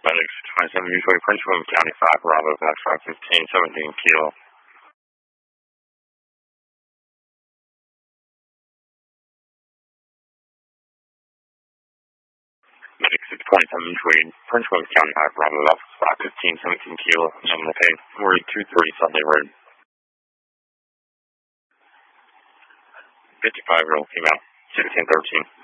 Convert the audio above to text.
Medics 27 usually Prince William County 5 Bravo, Foxtrot 1517 Kilo. Medics 627 usually Prince William County 5 Bravo, Foxtrot 1517 Kilo. Nominal pay 4230 Sunday Road. 55-year-old female, 1613.